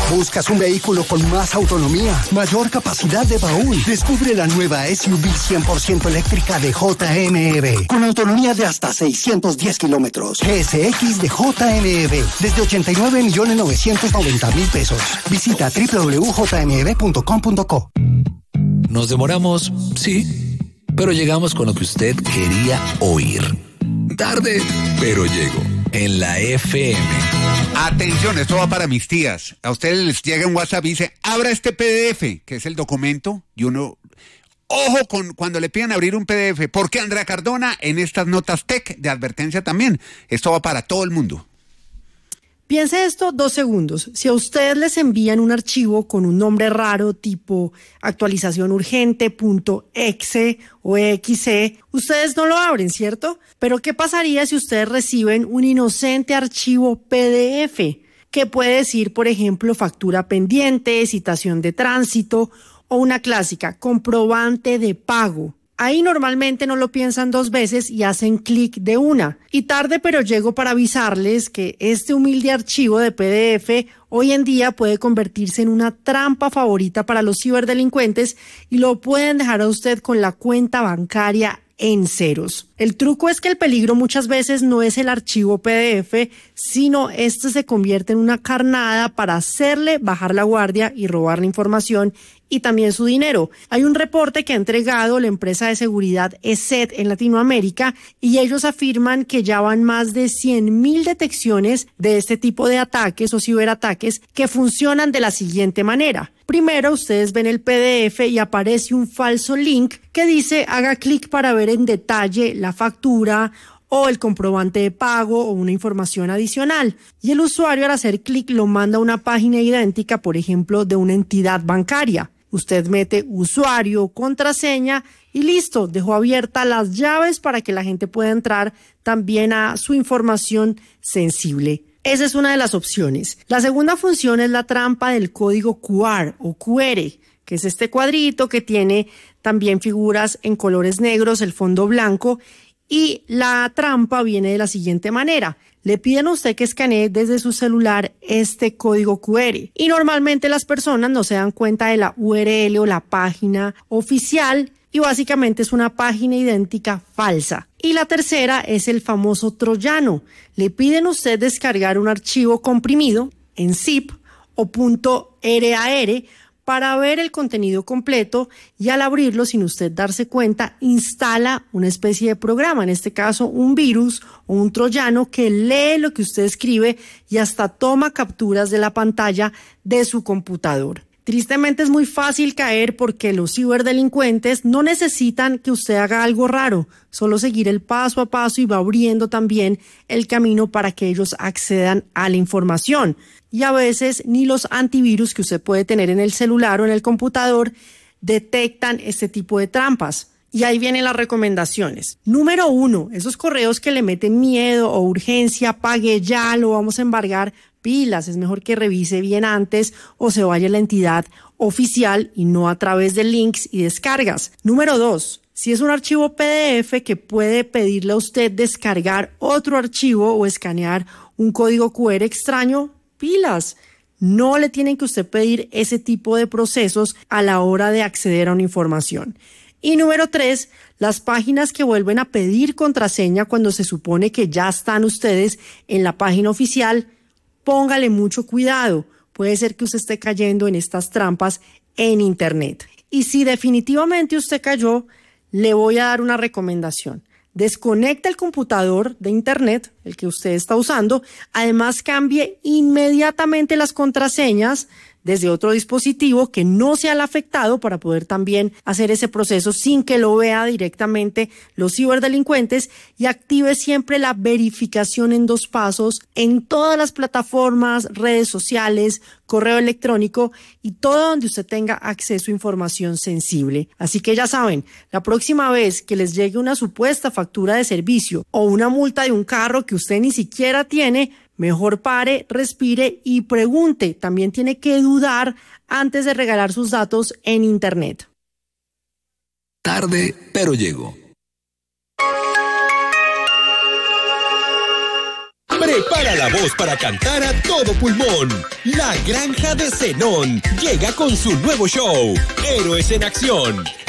¿Buscas un vehículo con más autonomía, mayor capacidad de baúl? Descubre la nueva SUV 100% eléctrica de JMB, con autonomía de hasta 610 kilómetros. GSX de JMB, desde 89.990.000 pesos. Visita www.jmb.com.co. Nos demoramos, sí, pero llegamos con lo que usted quería oír. Tarde, pero llego. En la FM. Atención, esto va para mis tías. A ustedes les llega un WhatsApp y dice, abra este PDF, que es el documento, y uno... Ojo con cuando le pidan abrir un PDF, porque Andrea Cardona en estas notas tech de advertencia también. Esto va para todo el mundo. Piense esto 2 segundos. Si a ustedes les envían un archivo con un nombre raro tipo actualización urgente.exe o exe, ustedes no lo abren, ¿cierto? Pero ¿qué pasaría si ustedes reciben un inocente archivo PDF? Que puede decir, por ejemplo, factura pendiente, citación de tránsito o una clásica, comprobante de pago. Ahí normalmente no lo piensan 2 veces y hacen clic de una. Y tarde pero llego para avisarles que este humilde archivo de PDF hoy en día puede convertirse en una trampa favorita para los ciberdelincuentes y lo pueden dejar a usted con la cuenta bancaria en ceros. El truco es que el peligro muchas veces no es el archivo PDF, sino este se convierte en una carnada para hacerle bajar la guardia y robar la información y también su dinero. Hay un reporte que ha entregado la empresa de seguridad ESET en Latinoamérica y ellos afirman que ya van más de 100.000 detecciones de este tipo de ataques o ciberataques que funcionan de la siguiente manera. Primero, ustedes ven el PDF y aparece un falso link que dice haga clic para ver en detalle la factura o el comprobante de pago o una información adicional. Y el usuario al hacer clic lo manda a una página idéntica, por ejemplo, de una entidad bancaria. Usted mete usuario, contraseña y listo, dejó abiertas las llaves para que la gente pueda entrar también a su información sensible. Esa es una de las opciones. La segunda función es la trampa del código QR o QR, que es este cuadrito que tiene también figuras en colores negros, el fondo blanco, y la trampa viene de la siguiente manera. Le piden a usted que escanee desde su celular este código QR y normalmente las personas no se dan cuenta de la URL o la página oficial y básicamente es una página idéntica falsa. Y la tercera es el famoso troyano. Le piden a usted descargar un archivo comprimido en zip o .rar para ver el contenido completo y al abrirlo sin usted darse cuenta instala una especie de programa, en este caso un virus o un troyano que lee lo que usted escribe y hasta toma capturas de la pantalla de su computador. Tristemente es muy fácil caer porque los ciberdelincuentes no necesitan que usted haga algo raro, solo seguir el paso a paso y va abriendo también el camino para que ellos accedan a la información. Y a veces ni los antivirus que usted puede tener en el celular o en el computador detectan este tipo de trampas. Y ahí vienen las recomendaciones. Número 1, esos correos que le meten miedo o urgencia, pague ya, lo vamos a embargar, pilas, es mejor que revise bien antes o se vaya a la entidad oficial y no a través de links y descargas. Número 2, si es un archivo PDF que puede pedirle a usted descargar otro archivo o escanear un código QR extraño, pilas. No le tienen que usted pedir ese tipo de procesos a la hora de acceder a una información. Y número 3, las páginas que vuelven a pedir contraseña cuando se supone que ya están ustedes en la página oficial, póngale mucho cuidado. Puede ser que usted esté cayendo en estas trampas en Internet. Y si definitivamente usted cayó, le voy a dar una recomendación. Desconecta el computador de Internet, el que usted está usando. Además, cambie inmediatamente las contraseñas desde otro dispositivo que no sea el afectado para poder también hacer ese proceso sin que lo vea directamente los ciberdelincuentes y active siempre la verificación en 2 pasos en todas las plataformas, redes sociales, correo electrónico y todo donde usted tenga acceso a información sensible. Así que ya saben, la próxima vez que les llegue una supuesta factura de servicio o una multa de un carro que usted ni siquiera tiene, mejor pare, respire y pregunte. También tiene que dudar antes de regalar sus datos en Internet. Tarde, pero llego. Prepara la voz para cantar a todo pulmón. La Granja de Zenón llega con su nuevo show, Héroes en Acción.